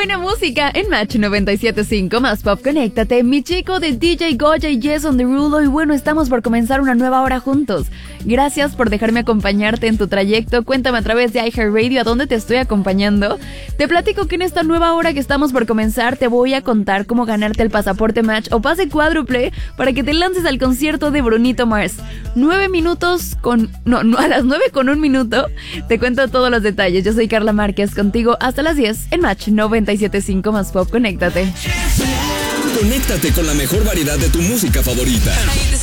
buena música en Match 97.5 más Pop. Conéctate, mi chico de DJ Goya y Yes on the Rulo. Y bueno, estamos por comenzar una nueva hora juntos. Gracias por dejarme acompañarte en tu trayecto. Cuéntame a través de iHeartRadio a dónde te estoy acompañando. Te platico que en esta nueva hora que estamos por comenzar te voy a contar cómo ganarte el pasaporte Match o pase cuádruple para que te lances al concierto de Bruno Mars. A las 9:01 te cuento todos los detalles. Yo soy Carla Márquez, contigo hasta las 10 en Match 97.5 más Pop. Conéctate. Conéctate con la mejor variedad de tu música favorita.